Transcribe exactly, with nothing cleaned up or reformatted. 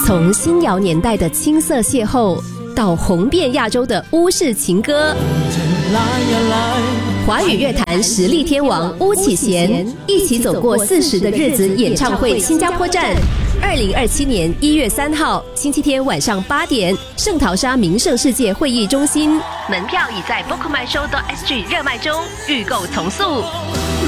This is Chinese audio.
从新谣年代的青涩邂逅，到红遍亚洲的巫式情歌，华语乐坛实力天王巫启贤一起走过四十的日子演唱会新加坡站，二零二七年一月三号星期天晚上八点，圣淘沙名胜世界会议中心，门票已在 bookmyshow 点 s g 热卖中，预购从速。